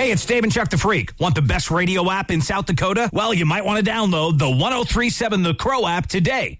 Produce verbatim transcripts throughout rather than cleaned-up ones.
Hey, it's Dave and Chuck the Freak. Want the best radio app in South Dakota? Well, you might want to download the one oh three point seven The Crow app today.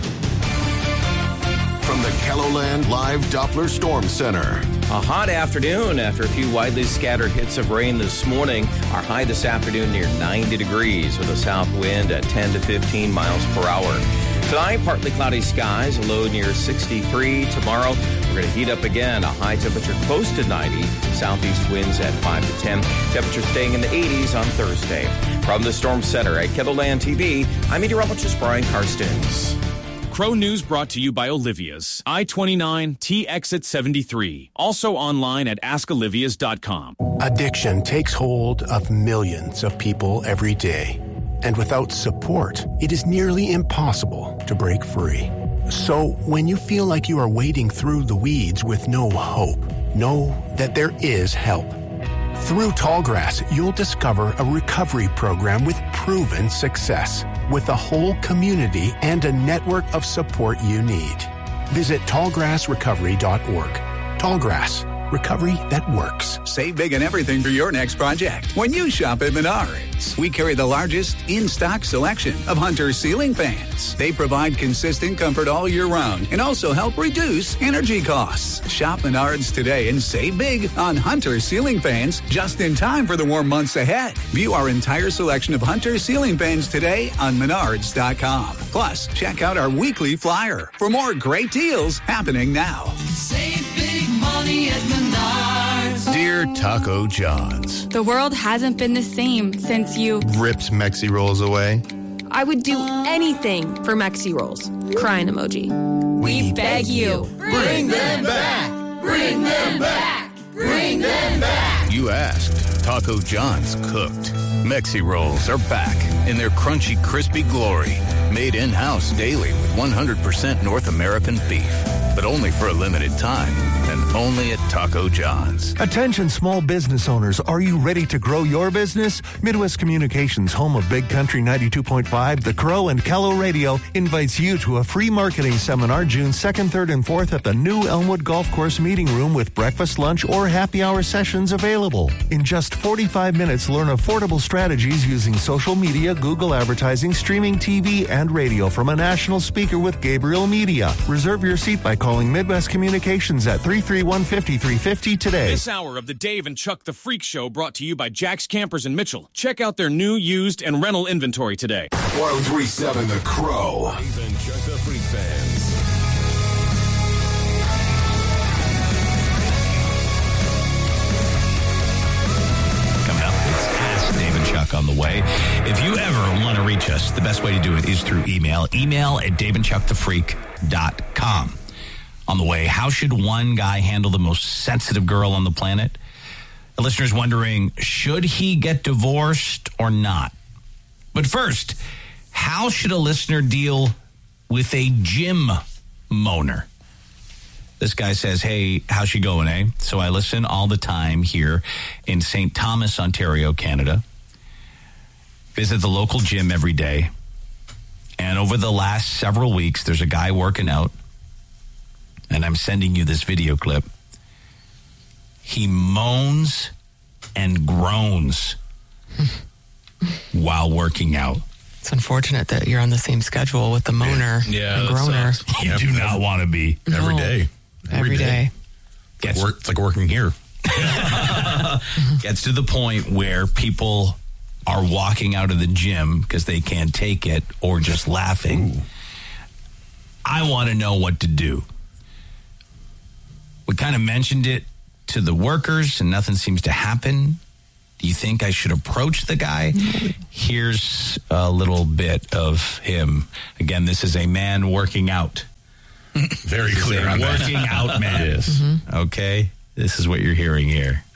From the KELOLAND Live Doppler Storm Center. A hot afternoon after a few widely scattered hits of rain this morning. Our high this afternoon near ninety degrees with a south wind at ten to fifteen miles per hour. Tonight, partly cloudy skies, a low near sixty-three. Tomorrow, we're going to heat up again. A high temperature close to ninety. Southeast winds at five to ten. Temperature staying in the eighties on Thursday. From the Storm Center at KELOLAND T V, I'm meteorologist Brian Karstens. Crow News brought to you by Olivia's. I twenty-nine T Exit seventy-three. Also online at ask olivias dot com. Addiction takes hold of millions of people every day. And without support, it is nearly impossible to break free. So when you feel like you are wading through the weeds with no hope, know that there is help. Through Tallgrass, you'll discover a recovery program with proven success, with a whole community and a network of support you need. Visit tallgrass recovery dot org. Tallgrass, recovery that works. Save big on everything for your next project when you shop at Menards. We carry the largest in-stock selection of Hunter ceiling fans. They provide consistent comfort all year round and also help reduce energy costs. Shop Menards today and save big on Hunter ceiling fans just in time for the warm months ahead. View our entire selection of Hunter ceiling fans today on menards dot com. Plus, check out our weekly flyer for more great deals happening now. Save big money at Menards. Dear Taco John's, the world hasn't been the same since you ripped Mexi Rolls away. I would do anything for Mexi Rolls. Crying emoji. We, we beg you. Bring them back. Bring them back. Bring them back. You asked. Taco John's cooked. Mexi Rolls are back in their crunchy, crispy glory. Made in-house daily with one hundred percent North American beef. But only for a limited time, and only at Taco John's. Attention small business owners, are you ready to grow your business? Midwest Communications, home of Big Country ninety-two point five, The Crow, and Kello Radio, invites you to a free marketing seminar June second, third, and fourth at the new Elmwood Golf Course meeting room with breakfast, lunch, or happy hour sessions available. In just forty-five minutes, learn affordable strategies using social media, Google advertising, streaming T V, and radio from a national speaker with Gabriel Media. Reserve your seat by calling Midwest Communications at three three one, five three five zero today. This hour of the Dave and Chuck the Freak Show brought to you by Jack's Campers in Mitchell. Check out their new, used, and rental inventory today. one oh three point seven The Crow. Dave and Chuck the Freak fans. Coming up, it's Ask Dave and Chuck on the way. If you ever want to reach us, the best way to do it is through email. Email at dave and chuck the freak dot com. On the way, how should one guy handle the most sensitive girl on the planet? The listener's wondering, should he get divorced or not? But first, how should a listener deal with a gym moaner? This guy says, hey, how's she going, eh? So I listen all the time here in Saint Thomas, Ontario, Canada. Visit the local gym every day. And over the last several weeks, there's a guy working out. And I'm sending you this video clip. He moans and groans while working out. It's unfortunate that you're on the same schedule with the moaner yeah, and groaner. You do not want to be. No. Every day. Every, Every day. day. It's like, work, it's like working here. Gets to the point where people are walking out of the gym because they can't take it or just laughing. Ooh. I want to know what to do. We kind of mentioned it to the workers and nothing seems to happen. Do you think I should approach the guy? Here's a little bit of him. Again, this is a man working out. Very clear on that. Working out man. Yes. Mm-hmm. Okay? This is what you're hearing here.